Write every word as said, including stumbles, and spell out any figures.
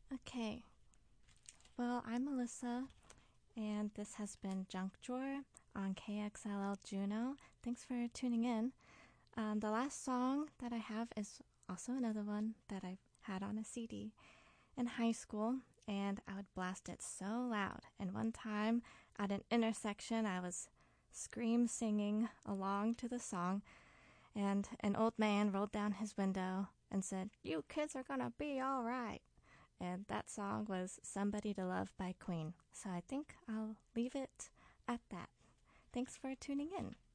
Okay, well, I'm Melissa, and this has been Junk Drawer on K X L L Juneau. Thanks for tuning in. Um, the last song that I have is also another one that I had on a C D in high school, and I would blast it so loud. And one time at an intersection, I was scream singing along to the song, and an old man rolled down his window and said, "You kids are gonna be all right." And that song was Somebody to Love by Queen. So I think I'll leave it at that. Thanks for tuning in.